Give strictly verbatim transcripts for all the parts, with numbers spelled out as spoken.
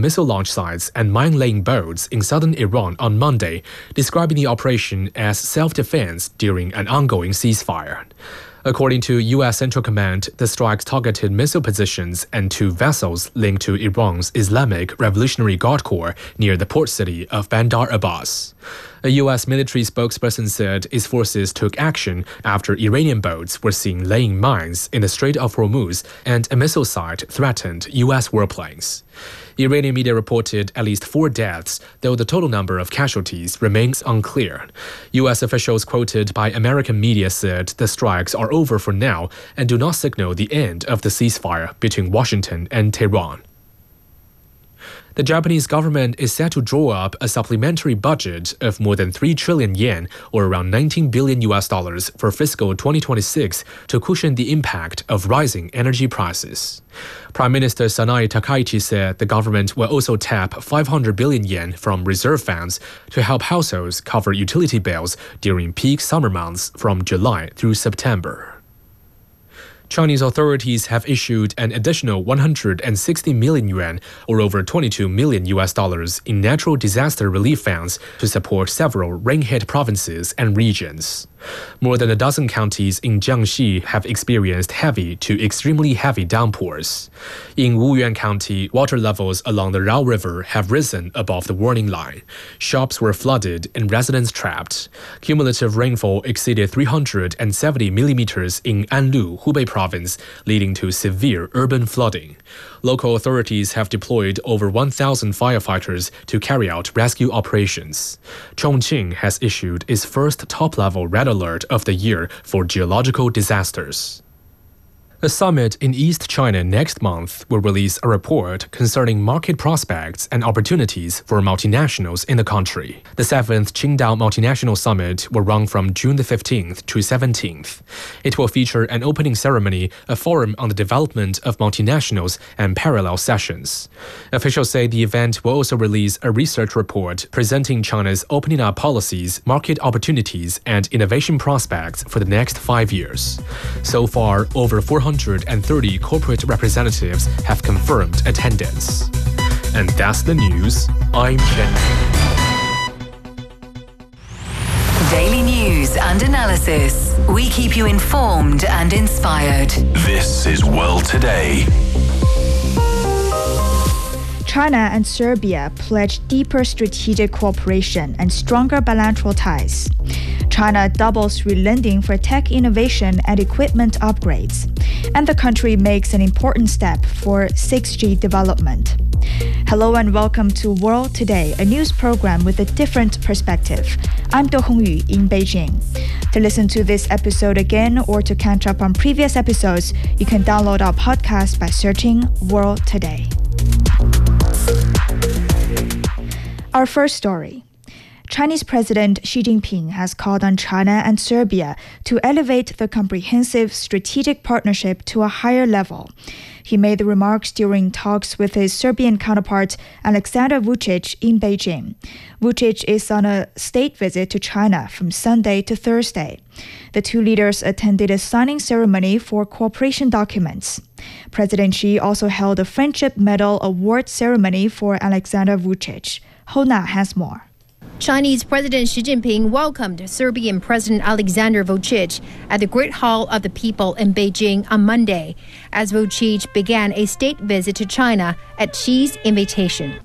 missile launch sites and mine-laying boats in southern Iran on Monday, describing the operation as self-defense during an ongoing ceasefire. According to U S Central Command, the strikes targeted missile positions and two vessels linked to Iran's Islamic Revolutionary Guard Corps near the port city of Bandar Abbas. A U S military spokesperson said its forces took action after Iranian boats were seen laying mines in the Strait of Hormuz and a missile site threatened U S warplanes. Iranian media reported at least four deaths, though the total number of casualties remains unclear. U S officials quoted by American media said the strikes are over for now and do not signal the end of the ceasefire between Washington and Tehran. The Japanese government is set to draw up a supplementary budget of more than three trillion yen, or around nineteen billion U S dollars, for fiscal twenty twenty-six to cushion the impact of rising energy prices. Prime Minister Sanae Takaichi said the government will also tap five hundred billion yen from reserve funds to help households cover utility bills during peak summer months from July through September. Chinese authorities have issued an additional one hundred sixty million yuan, or over twenty-two million U S dollars, in natural disaster relief funds to support several rain-hit provinces and regions. More than a dozen counties in Jiangxi have experienced heavy to extremely heavy downpours. In Wuyuan County, water levels along the Rao River have risen above the warning line. Shops were flooded and residents trapped. Cumulative rainfall exceeded three hundred seventy millimeters in Anlu, Hubei province, leading to severe urban flooding. Local authorities have deployed over one thousand firefighters to carry out rescue operations. Chongqing has issued its first top-level red alert of the year for geological disasters. A summit in East China next month will release a report concerning market prospects and opportunities for multinationals in the country. The seventh Qingdao Multinational Summit will run from June the fifteenth to seventeenth. It will feature an opening ceremony, a forum on the development of multinationals, and parallel sessions. Officials say the event will also release a research report presenting China's opening up policies, market opportunities, and innovation prospects for the next five years. So far, over four hundred thirty corporate representatives have confirmed attendance. And that's the news. I'm Chen. Daily news and analysis. We keep you informed and inspired. This is World Today. China and Serbia pledged deeper strategic cooperation and stronger bilateral ties. China doubles relending for tech innovation and equipment upgrades. And the country makes an important step for six G development. Hello and welcome to World Today, a news program with a different perspective. I'm Do Hongyu in Beijing. To listen to this episode again or to catch up on previous episodes, you can download our podcast by searching World Today. Our first story. Chinese President Xi Jinping has called on China and Serbia to elevate the comprehensive strategic partnership to a higher level. He made the remarks during talks with his Serbian counterpart Aleksandar Vučić in Beijing. Vučić is on a state visit to China from Sunday to Thursday. The two leaders attended a signing ceremony for cooperation documents. President Xi also held a Friendship Medal Award ceremony for Aleksandar Vučić. Hona has more. Chinese President Xi Jinping welcomed Serbian President Aleksandar Vučić at the Great Hall of the People in Beijing on Monday, as Vučić began a state visit to China at Xi's invitation.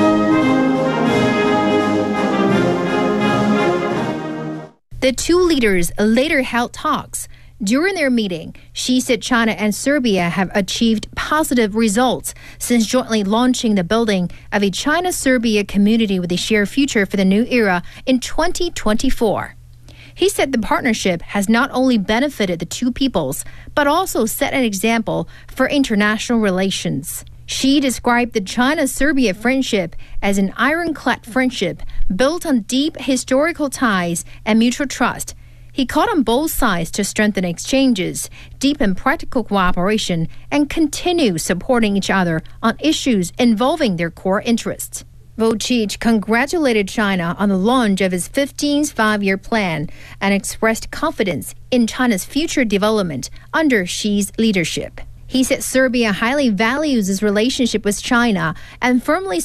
The two leaders later held talks. During their meeting, Xi said China and Serbia have achieved positive results since jointly launching the building of a China-Serbia community with a shared future for the new era in twenty twenty-four. He said the partnership has not only benefited the two peoples, but also set an example for international relations. Xi described the China-Serbia friendship as an ironclad friendship built on deep historical ties and mutual trust. He called on both sides to strengthen exchanges, deepen practical cooperation, and continue supporting each other on issues involving their core interests. Vučić congratulated China on the launch of its fifteenth five-year plan and expressed confidence in China's future development under Xi's leadership. He said Serbia highly values its relationship with China and firmly